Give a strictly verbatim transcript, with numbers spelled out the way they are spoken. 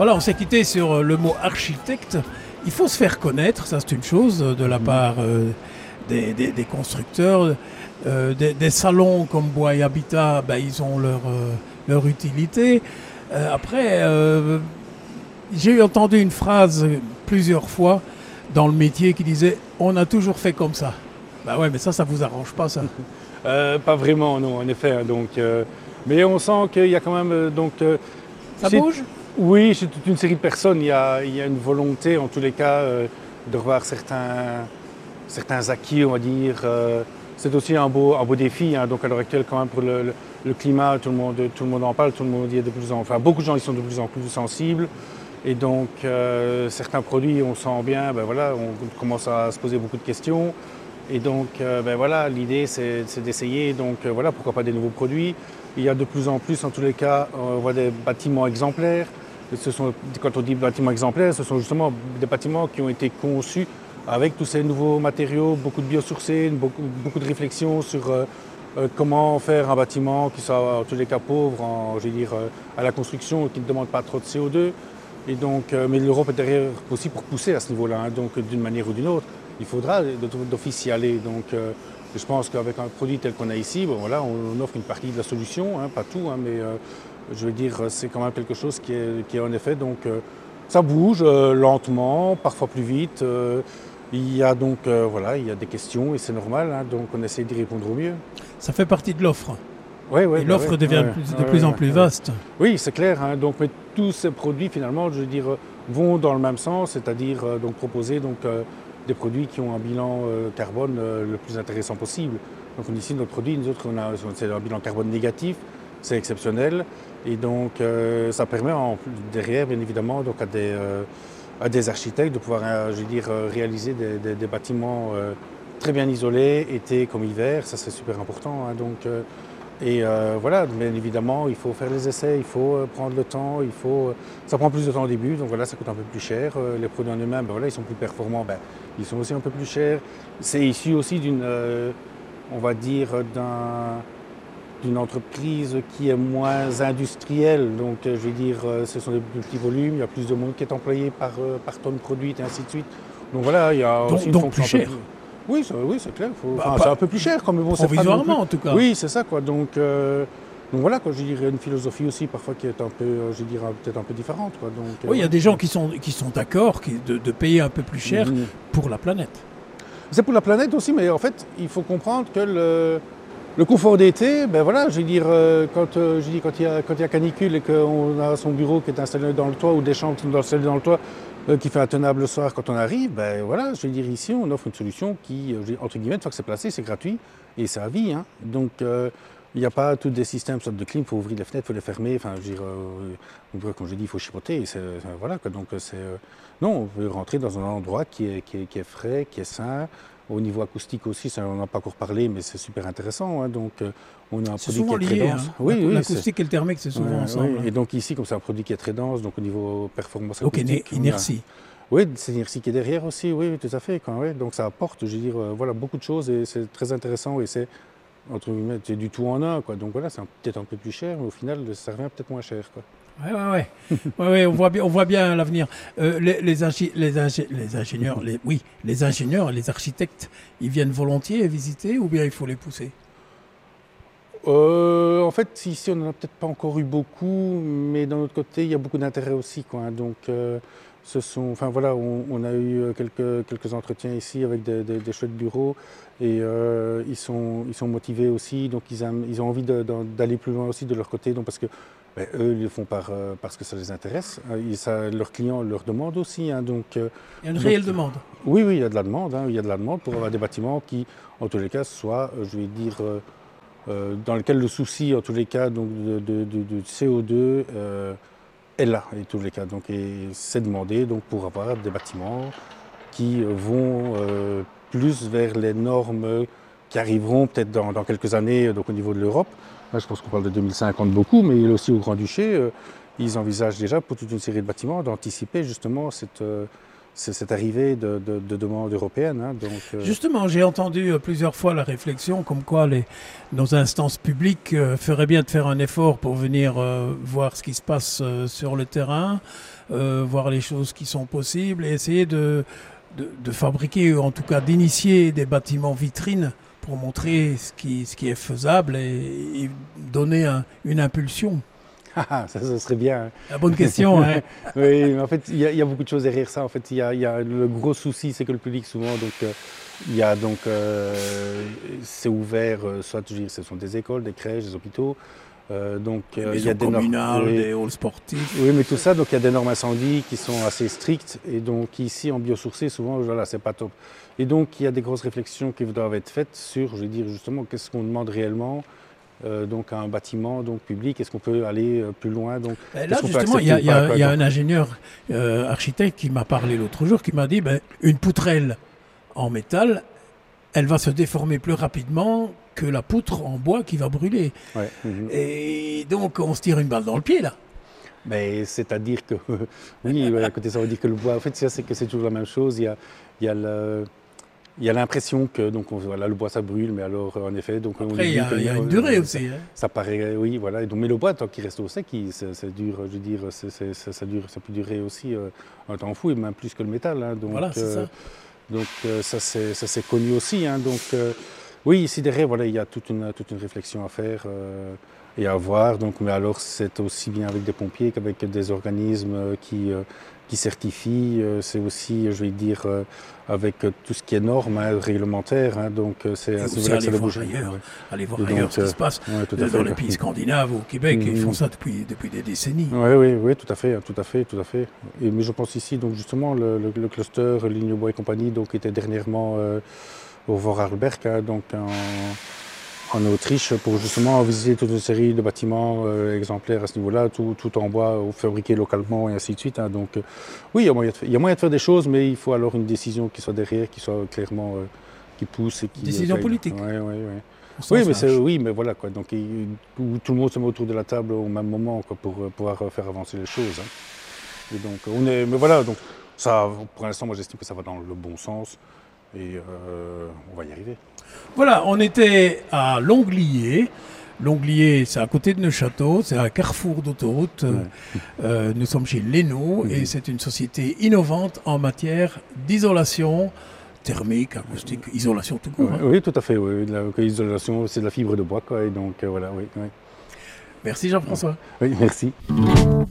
Voilà, on s'est quitté sur le mot architecte. Il faut se faire connaître, ça c'est une chose, de la part euh, des, des, des constructeurs. Euh, des, des salons comme Bois et Habitat, ben, ils ont leur, euh, leur utilité. Euh, après, euh, j'ai entendu une phrase plusieurs fois dans le métier qui disait « on a toujours fait comme ça ». Ben ouais, mais ça, ça vous arrange pas, ça? euh, Pas vraiment, non, en effet. Hein, donc, euh, mais on sent qu'il y a quand même... Euh, donc, euh, ça bouge? Oui, chez toute une série de personnes, il y a, il y a une volonté, en tous les cas, euh, de revoir certains, certains acquis, on va dire. Euh, c'est aussi un beau, un beau défi. Hein, donc à l'heure actuelle, quand même, pour le, le, le climat, tout le, monde, tout le monde en parle, tout le monde y est de plus en... Enfin, beaucoup de gens y sont de plus en plus sensibles. Et donc, euh, certains produits, on sent bien, ben voilà, on commence à se poser beaucoup de questions. Et donc, euh, ben voilà, l'idée, c'est, c'est d'essayer, donc euh, voilà, pourquoi pas des nouveaux produits. Il y a de plus en plus, en tous les cas, on voit des bâtiments exemplaires. Ce sont, quand on dit bâtiments exemplaires, ce sont justement des bâtiments qui ont été conçus avec tous ces nouveaux matériaux, beaucoup de biosourcés, beaucoup, beaucoup de réflexions sur euh, euh, comment faire un bâtiment qui soit en tous les cas pauvre, en, je veux dire, euh, à la construction, qui ne demande pas trop de C O deux. Et donc, euh, mais l'Europe est derrière aussi pour pousser à ce niveau-là, hein, donc d'une manière ou d'une autre. Il faudra d'office y aller. Donc, euh, je pense qu'avec un produit tel qu'on a ici, bon, voilà, on offre une partie de la solution, hein, pas tout, hein, mais euh, je veux dire, c'est quand même quelque chose qui est, qui est en effet. Donc, euh, ça bouge euh, lentement, parfois plus vite. Euh, il y a donc, euh, voilà, il y a des questions et c'est normal. Hein, donc, on essaie d'y répondre au mieux. Ça fait partie de l'offre. Oui, oui, et l'offre bah, oui, devient oui, plus, de oui, plus oui, en plus oui. vaste. Oui, c'est clair. Hein, donc, mais tous ces produits, finalement, je veux dire, vont dans le même sens, c'est-à-dire euh, donc proposer donc euh, des produits qui ont un bilan euh, carbone euh, le plus intéressant possible. Donc ici, notre produit, nous autres, on a c'est un bilan carbone négatif, c'est exceptionnel, et donc euh, ça permet en, derrière, bien évidemment, donc à des, euh, à des architectes de pouvoir, euh, je veux dire, euh, réaliser des, des, des bâtiments euh, très bien isolés, été comme hiver, ça c'est super important. Hein, donc, euh, et euh, voilà, bien évidemment, il faut faire les essais, il faut euh, prendre le temps, il faut, euh, ça prend plus de temps au début, donc voilà, ça coûte un peu plus cher. Euh, les produits en eux-mêmes, ben voilà, ils sont plus performants, ben, ils sont aussi un peu plus chers. C'est issu aussi d'une, euh, on va dire, d'un, d'une entreprise qui est moins industrielle. Donc, euh, je veux dire, euh, ce sont des plus petits volumes, il y a plus de monde qui est employé par, euh, par tonne produite et ainsi de suite. Donc voilà, il y a donc, aussi une donc fonction plus cher. un peu plus... Oui, c'est, oui, c'est clair. Faut, bah, enfin, pas, c'est un peu plus cher, quand même. Bon, provisoirement, c'est pas en tout cas. Oui, c'est ça, quoi. Donc, euh, donc voilà, quoi. Je dirais une philosophie aussi, parfois, qui est un peu, je dirais, peut-être un peu différente, quoi. Donc, oui, il y a euh, des gens qui sont, qui sont d'accord qui, de, de payer un peu plus cher mmh. pour la planète. C'est pour la planète aussi, mais en fait, il faut comprendre que le, le confort d'été, ben voilà, je veux dire, quand, euh, je dis, quand il y a, quand il y a canicule et qu'on a son bureau qui est installé dans le toit ou des chambres qui sont installées dans le toit, euh, qui fait intenable le soir quand on arrive, ben voilà, je veux dire, ici, on offre une solution qui, entre guillemets, une fois que c'est placé, c'est gratuit et c'est à vie. Hein. Donc, euh, il n'y a pas tous des systèmes sorte de clim, il faut ouvrir les fenêtres, il faut les fermer, enfin, je veux dire, euh, comme je dis, il faut chipoter, c'est, voilà, quoi. Donc, c'est, euh, non, on peut rentrer dans un endroit qui est, qui est, qui est frais, qui est sain. Au niveau acoustique aussi, ça, on n'en a pas encore parlé, mais c'est super intéressant. Hein. Donc, euh, on a un c'est produit souvent qui est très lié, dense. Hein. Oui, oui, l'acoustique et le thermique, c'est souvent ouais, ensemble. Oui. Hein. Et donc ici, comme c'est un produit qui est très dense, donc au niveau performance donc acoustique. Donc inertie. A... Oui, c'est l'inertie qui est derrière aussi, oui, tout à fait. Quand, ouais. Donc ça apporte, je veux dire, euh, voilà, beaucoup de choses et c'est très intéressant et c'est, entre guillemets, c'est du tout en un, quoi. Donc voilà, c'est peut-être un peu plus cher, mais au final, ça revient peut-être moins cher, quoi. Oui, ouais, ouais. ouais, ouais, on voit bien, on voit bien l'avenir. Euh, les, les, ingé- les, ingé- les ingénieurs, les, oui, les ingénieurs, les architectes, ils viennent volontiers visiter ou bien il faut les pousser? Euh, en fait, ici, on n'en a peut-être pas encore eu beaucoup, mais d'un autre côté, il y a beaucoup d'intérêt aussi, quoi. Donc, euh, ce sont, enfin voilà, on, on a eu quelques, quelques entretiens ici avec des, des, des chouettes bureaux et euh, ils, sont, ils sont motivés aussi, donc ils, aiment, ils ont envie de, de, d'aller plus loin aussi de leur côté, donc parce que ben, eux, ils le font par, euh, parce que ça les intéresse, et ça, leurs clients leur demandent aussi. Hein, donc, il y a une donc, réelle demande. Oui, oui, il y a de la demande, hein, il y a de la demande pour avoir des bâtiments qui, en tous les cas, soient, je vais dire, euh, euh, dans lesquels le souci, en tous les cas, donc, de, de, de, de C O deux euh, est là, en tous les cas. Donc, et c'est demandé donc, pour avoir des bâtiments qui vont euh, plus vers les normes qui arriveront peut-être dans, dans quelques années donc, au niveau de l'Europe. Là, je pense qu'on parle de deux mille cinquante beaucoup, mais aussi au Grand-Duché, euh, ils envisagent déjà pour toute une série de bâtiments d'anticiper justement cette, euh, c'est cette arrivée de, de, de demandes européennes. Hein, donc, euh... Justement, j'ai entendu plusieurs fois la réflexion comme quoi les, nos instances publiques euh, feraient bien de faire un effort pour venir euh, voir ce qui se passe euh, sur le terrain, euh, voir les choses qui sont possibles et essayer de, de, de fabriquer, ou en tout cas d'initier des bâtiments vitrines pour montrer ce qui, ce qui est faisable et, et donner un, une impulsion. Ah, ça, ça serait bien. La bonne question, hein. Oui, mais en fait, il y, y a beaucoup de choses derrière ça. En fait, il y a, y a le gros souci, c'est que le public souvent, donc, euh, il y a donc, euh, c'est ouvert, euh, soit, je veux dire, ce sont des écoles, des crèches, des hôpitaux. Euh, donc, euh, il y a des communales, normes, des halls sportifs. Oui, mais tout ça, donc il y a des normes incendies qui sont assez strictes. Et donc ici, en biosourcé, souvent, voilà, c'est pas top. Et donc, il y a des grosses réflexions qui doivent être faites sur, je veux dire, justement, qu'est-ce qu'on demande réellement. Euh, donc un bâtiment donc, public, est-ce qu'on peut aller euh, plus loin donc, ben là justement, il y a, y a, y a un ingénieur euh, architecte qui m'a parlé l'autre jour, qui m'a dit ben, une poutrelle en métal, elle va se déformer plus rapidement que la poutre en bois qui va brûler. Ouais. Mm-hmm. Et donc on se tire une balle dans le pied là. Ben, c'est-à-dire que, oui, à côté ça veut dire que le bois, en fait c'est que c'est toujours la même chose, il y a, il y a le... Il y a l'impression que donc on, voilà, le bois ça brûle, mais alors en effet donc après, on il y a, y a une durée aussi. Ça, hein. ça paraît oui voilà. Et donc, mais le bois tant qu'il reste au sec, c'est dur. Je veux dire, c'est, c'est, ça, ça dure, ça peut durer aussi euh, un temps fou et même plus que le métal. Hein, donc voilà, c'est euh, ça. donc euh, ça c'est ça c'est connu aussi. Hein, donc euh, oui ici derrière voilà il y a toute une toute une réflexion à faire. Euh, et à voir, donc, mais alors c'est aussi bien avec des pompiers qu'avec des organismes qui, euh, qui certifient, euh, c'est aussi, je vais dire, euh, avec tout ce qui est normes hein, réglementaires, hein, donc c'est un vrai que ça bouger. Ailleurs, ouais. Aller voir et ailleurs donc, ce qui se passe. Ouais, tout à dans fait. les pays scandinaves, au Québec, mmh. ils font ça depuis, depuis des décennies. Oui, oui, oui, tout à fait, tout à fait, tout à fait. Et, mais je pense ici, donc justement, le, le, le cluster Ligne Bois et compagnie, donc était dernièrement euh, au Vorarlberg, hein, donc en en Autriche pour justement visiter toute une série de bâtiments euh, exemplaires à ce niveau-là, tout, tout en bois, euh, fabriqué localement et ainsi de suite. Hein. Donc euh, oui, il y, a moyen de faire, il y a moyen de faire des choses, mais il faut alors une décision qui soit derrière, qui soit clairement, euh, qui pousse et qui... Décision euh, politique. Oui, oui, oui. Oui, mais c'est, oui, mais voilà, quoi. Donc il, où tout le monde se met autour de la table au même moment quoi, pour euh, pouvoir faire avancer les choses. Hein. Et donc on est, mais voilà, donc ça, pour l'instant, moi j'estime que ça va dans le bon sens et euh, on va y arriver. Voilà, on était à Longlier. Longlier, c'est à côté de Neuchâtel, c'est un carrefour d'autoroute. Ouais. Euh, nous sommes chez Leno mmh. et c'est une société innovante en matière d'isolation thermique, acoustique, isolation tout court. Ouais, hein. Oui, tout à fait. Oui. L'isolation, c'est de la fibre de bois, quoi. Et donc euh, voilà, oui, oui. Merci Jean-François. Oui, merci.